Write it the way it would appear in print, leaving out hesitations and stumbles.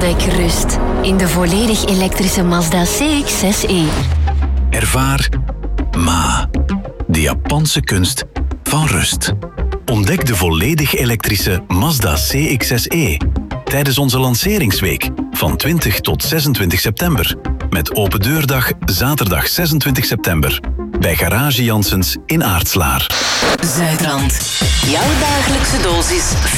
Ontdek rust in de volledig elektrische Mazda CX-6e. Ervaar Ma, de Japanse kunst van rust. Ontdek de volledig elektrische Mazda CX-6e tijdens onze lanceringsweek van 20 tot 26 september. Met open deurdag zaterdag 26 september bij Garage Janssens in Aartslaar. Zuidrand. Jouw dagelijkse dosis